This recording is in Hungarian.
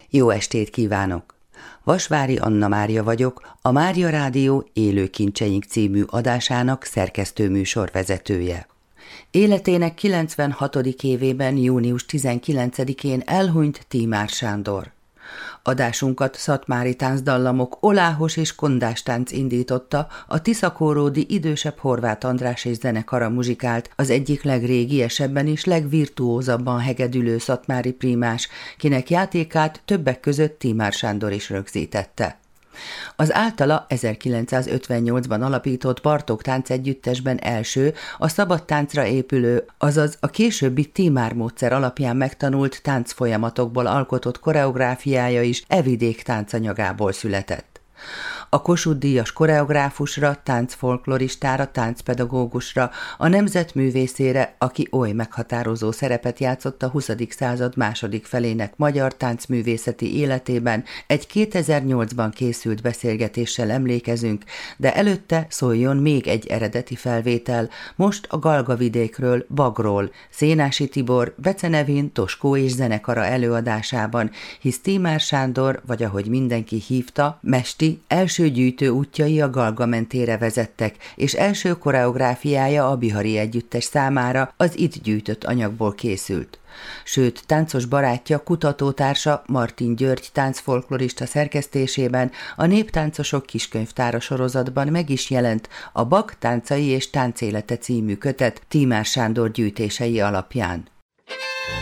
Jó estét kívánok! Vasvári Anna Mária vagyok, a Mária Rádió Élő Kincseink című adásának szerkesztő műsorvezetője. Életének 96. évében június 19-én elhunyt Tímár Sándor. Adásunkat szatmári táncdallamok, oláhos és kondás tánc indította, a tiszakóródi idősebb Horváth András és zenekara muzsikált, az egyik legrégiesebben és legvirtuózabban hegedülő szatmári prímás, kinek játékát többek között Tímár Sándor is rögzítette. Az általa 1958-ban alapított Bartók táncegyüttesben első, a szabad táncra épülő, azaz a későbbi Tímár módszer alapján megtanult táncfolyamatokból alkotott koreográfiája is vidék táncanyagából született. A Kossuth-díjas koreográfusra, táncfolkloristára, táncpedagógusra, a nemzetművészére, aki oly meghatározó szerepet játszott a 20. század második felének magyar táncművészeti életében, egy 2008-ban készült beszélgetéssel emlékezünk, de előtte szóljon még egy eredeti felvétel, most a Galgavidékről, Bagról, Szénási Tibor, Becenevin, Toskó és zenekara előadásában, hisz Tímár Sándor, vagy ahogy mindenki hívta, Mesti, első gyűjtő útjai a Galga mentére vezettek, és első koreográfiája a Bihari Együttes számára az itt gyűjtött anyagból készült. Sőt, táncos barátja, kutatótársa Martin György táncfolklorista szerkesztésében a Néptáncosok kiskönyvtára sorozatban meg is jelent a Bak táncai és táncélete című kötet Tímár Sándor gyűjtései alapján.